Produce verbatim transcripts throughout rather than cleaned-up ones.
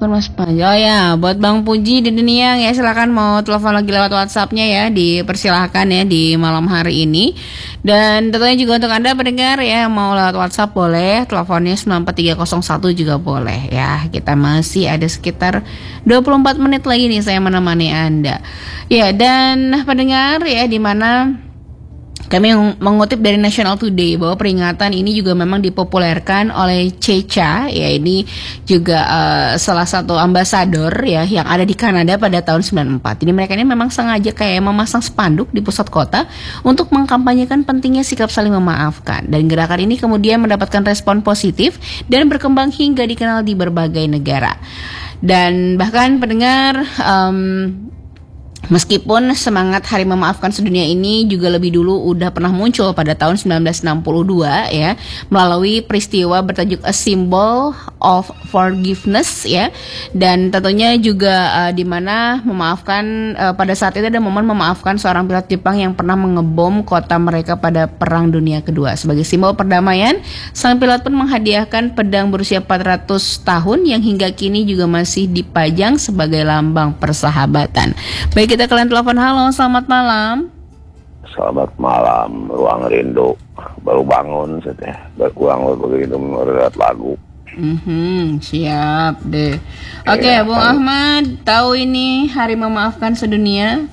bukan Mas Panji. Oh ya, buat Bang Puji di Deniang ya, silakan mau telepon lagi lewat WhatsApp-nya ya, dipersilahkan ya di malam hari ini. Dan tentunya juga untuk Anda pendengar ya, mau lewat WhatsApp boleh, teleponnya sembilan empat tiga nol satu juga boleh ya. Kita masih ada sekitar dua puluh empat menit lagi nih saya menemani Anda. Ya, dan pendengar ya, di mana kami mengutip dari National Today bahwa peringatan ini juga memang dipopulerkan oleh Cecha, ya ini juga uh, salah satu ambasador ya yang ada di Kanada pada tahun sembilan puluh empat. Jadi mereka ini memang sengaja kayak memasang spanduk di pusat kota untuk mengkampanyekan pentingnya sikap saling memaafkan. Dan gerakan ini kemudian mendapatkan respon positif dan berkembang hingga dikenal di berbagai negara. Dan bahkan pendengar, um, meskipun semangat Hari Memaafkan Sedunia ini juga lebih dulu udah pernah muncul pada tahun sembilan belas enam puluh dua ya, melalui peristiwa bertajuk A Symbol of Forgiveness ya, dan tentunya juga uh, di mana memaafkan uh, pada saat itu ada momen memaafkan seorang pilot Jepang yang pernah mengebom kota mereka pada Perang Dunia Kedua. Sebagai simbol perdamaian, sang pilot pun menghadiahkan pedang berusia empat ratus tahun yang hingga kini juga masih dipajang sebagai lambang persahabatan. Baik, kita kalian telepon. Halo, selamat malam. Selamat malam, Ruang Rindu. Baru bangun saya, berkurang begitu melihat lagu. Mm-hmm, siap deh. Oke, okay, ya, Bung kan. Ahmad, tahu ini Hari Memaafkan Sedunia?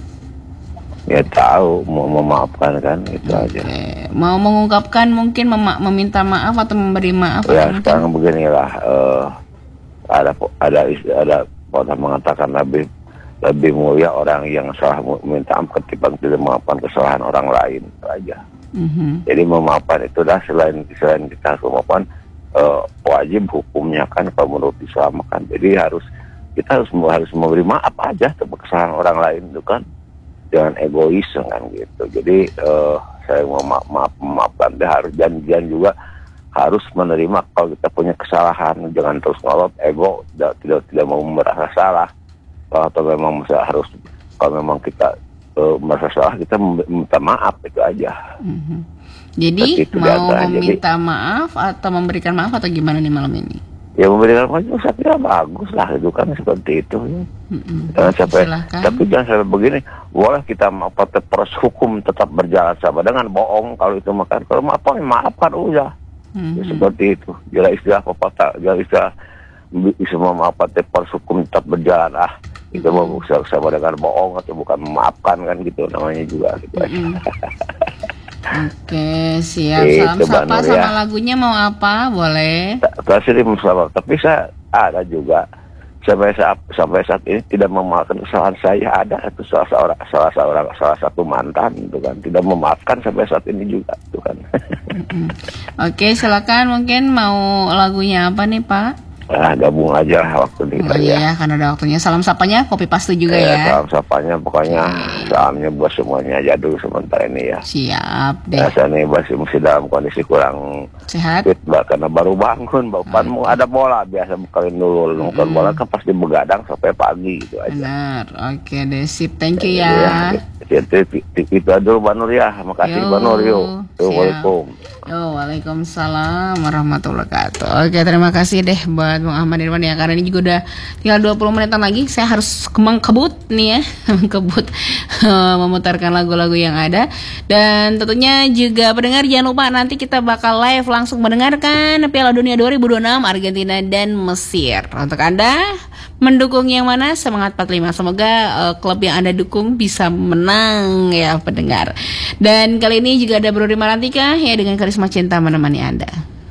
Ya tahu, mau memaafkan kan, itu okay. aja. Mau mengungkapkan mungkin mema- meminta maaf atau memberi maaf? Ya sekarang mungkin? Beginilah, uh, ada ada ada orang mengatakan lebih lebih mulia orang yang salah meminta maaf ketimbang tidak memaafkan kesalahan orang lain, itu aja. Mm-hmm. Jadi memaafkan itu dah selain selain kita harus memaafkan, uh, wajib hukumnya kan kalau menurut Islam kan. Jadi harus kita harus harus memberi maaf aja terhadap kesalahan orang lain itu kan, jangan egois kan gitu. Jadi uh, saya mau maaf, maaf memaafkan, dia harus janjian juga harus menerima kalau kita punya kesalahan, jangan terus ngolot ego, tidak tidak, tidak mau merasa salah. Atau memang harus, kalau memang kita uh, merasa salah, kita minta maaf, itu aja. Mm-hmm. Jadi itu mau meminta jadi, maaf atau memberikan maaf atau gimana nih malam ini? Ya memberikan maaf itu saya kira bagus lah, itu kan seperti itu. Mm-hmm. Jangan sampai, tapi jangan sampai begini. Boleh kita maafkan, proses hukum tetap berjalan sama dengan bohong kalau itu makan. Kalau maafkan, maafkan udah. Mm-hmm. Ya, seperti itu. Jalan istilah pepatah, jalan istilah bisa memaafkan, proses hukum tetap berjalan. Ah, itu mau mm-hmm. sama dengan bohong atau bukan memaafkan kan gitu namanya juga gitu mm-hmm. Oke, siap. Salam itu, sapa sama ya. Lagunya mau apa? Boleh. Kasih selamat. Tapi saya ada juga sampai saat sampai saat ini tidak memaafkan kesalahan saya. Ada itu salah seorang salah seorang salah satu mantan itu kan tidak memaafkan sampai saat ini juga itu kan. Mm-hmm. Oke, silakan mungkin mau lagunya apa nih Pak? Ah, gabung aja waktu ini. Oh iya, ya. Karena ada waktunya. Salam sapanya copy paste juga eh, ya. Salam sapanya pokoknya okay. Salamnya buat semuanya aja dulu sementara ini ya. Siap deh. Biasa nih masih masih dalam kondisi kurang sehat. Fit, karena baru bangun, bapanmu okay. Ada bola biasa bukain dulu, nonton mm-hmm. bola kan pasti begadang sampai pagi gitu aja. Benar, oke okay, deh, sip, thank you ya. Ya, itu aja dulu Mbak Nur ya, makasih Mbak Nur yuk. Assalamualaikum. Yo, waalaikumsalam warahmatullahi wabarakatuh. Oke, terima kasih deh buat Bang Ahmad Irwan ya, karena ini juga udah tinggal dua puluh menitan lagi. Saya harus mengkebut nih ya, mengkebut memutarkan lagu-lagu yang ada. Dan tentunya juga pendengar jangan lupa nanti kita bakal live langsung mendengarkan Piala Dunia dua ribu dua puluh enam Argentina dan Mesir. Untuk Anda mendukung yang mana? Semangat empat puluh lima. Semoga uh, klub yang Anda dukung bisa menang ya pendengar. Dan kali ini juga ada Bro Rima Rantika ya dengan Karisma Cinta menemani Anda.